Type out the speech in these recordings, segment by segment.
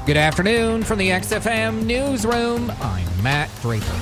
Good afternoon from the XFM Newsroom. I'm Matt Draper.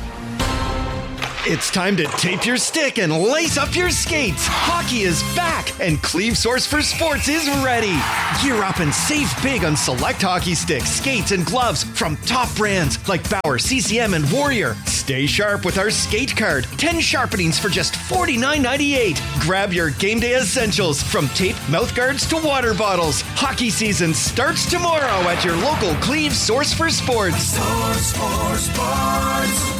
It's time to tape your stick and lace up your skates. Hockey is back, and Cleve Source for Sports is ready. Gear up and save big on select hockey sticks, skates, and gloves from top brands like Bauer, CCM, and Warrior. Stay sharp with our skate card. 10 sharpenings for just $49.98. Grab your game day essentials from tape, mouth guards to water bottles. Hockey season starts tomorrow at your local Cleve Source for Sports. Source for Sports.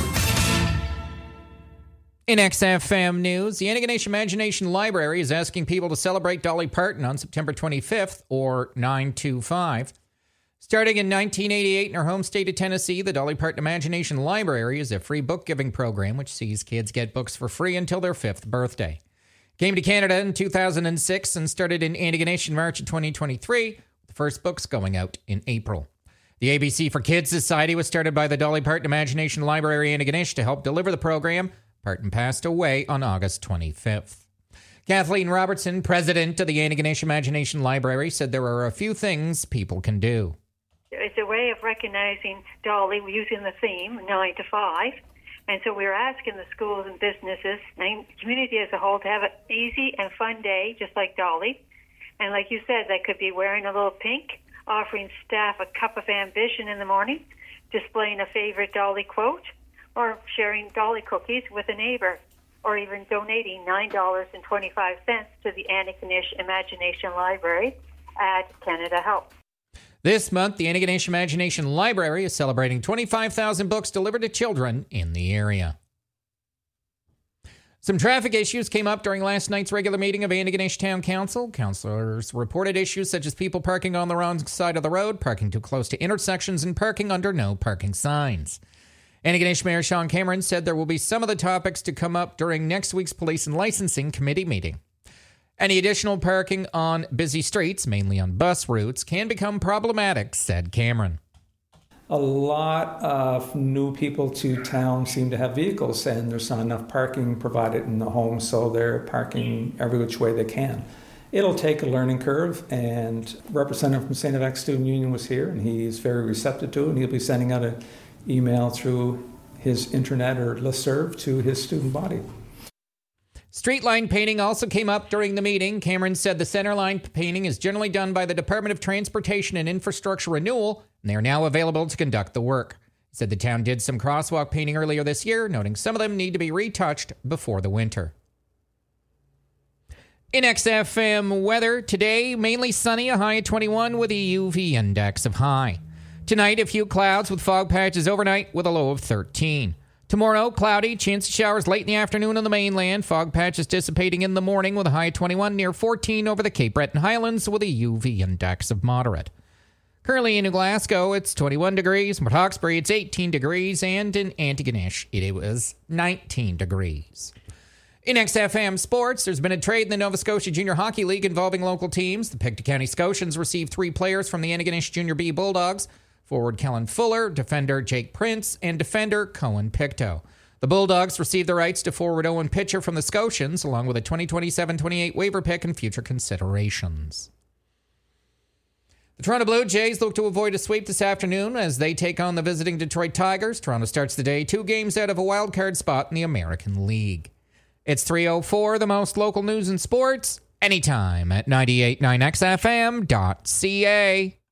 In XFM News, the Antigonish Imagination Library is asking people to celebrate Dolly Parton on September 25th, or 9/25. Starting in 1988 in her home state of Tennessee, the Dolly Parton Imagination Library is a free book-giving program which sees kids get books for free until their 5th birthday. Came to Canada in 2006 and started in Antigonish in March of 2023, with the first books going out in April. The ABC for Kids Society was started by the Dolly Parton Imagination Library Antigonish to help deliver the program. Parton passed away on August 25th. Kathleen Robertson, president of the Antigonish Imagination Library, said there are a few things people can do. It's a way of recognizing Dolly using the theme 9 to 5. And so we're asking the schools and businesses and community as a whole to have an easy and fun day, just like Dolly. And like you said, that could be wearing a little pink, offering staff a cup of ambition in the morning, displaying a favorite Dolly quote, or sharing Dolly cookies with a neighbor, or even donating $9.25 to the Antigonish Imagination Library at Canada Help. This month, the Antigonish Imagination Library is celebrating 25,000 books delivered to children in the area. Some traffic issues came up during last night's regular meeting of Antigonish Town Council. Councillors reported issues such as people parking on the wrong side of the road, parking too close to intersections, and parking under no parking signs. Antigonish Mayor Sean Cameron said there will be some of the topics to come up during next week's Police and Licensing Committee meeting. Any additional parking on busy streets, mainly on bus routes, can become problematic, said Cameron. A lot of new people to town seem to have vehicles, and there's not enough parking provided in the home, so they're parking every which way they can. It'll take a learning curve, and Representative from St. FX Student Union was here, and he's very receptive to it, and he'll be sending out an email through his intranet or listserv to his student body. Street line painting also came up during the meeting. Cameron said the center line painting is generally done by the Department of Transportation and Infrastructure Renewal, and they are now available to conduct the work. He said the town did some crosswalk painting earlier this year, noting some of them need to be retouched before the winter. In XFM weather, today mainly sunny, a high of 21 with a UV index of high. Tonight, a few clouds with fog patches overnight with a low of 13. Tomorrow, cloudy, chance of showers late in the afternoon on the mainland. Fog patches dissipating in the morning with a high of 21, near 14 over the Cape Breton Highlands with a UV index of moderate. Currently in Glasgow, it's 21 degrees. In Hawkesbury, it's 18 degrees. And in Antigonish, it was 19 degrees. In XFM Sports, there's been a trade in the Nova Scotia Junior Hockey League involving local teams. The Pictou County Scotians received 3 players from the Antigonish Junior B Bulldogs. Forward Kellen Fuller, defender Jake Prince, and defender Cohen Pictou. The Bulldogs received the rights to forward Owen Pitcher from the Scotians, along with a 2027-28 waiver pick and future considerations. The Toronto Blue Jays look to avoid a sweep this afternoon as they take on the visiting Detroit Tigers. Toronto starts the day 2 games out of a wildcard spot in the American League. It's 3:04, the most local news and sports, anytime at 98.9xfm.ca.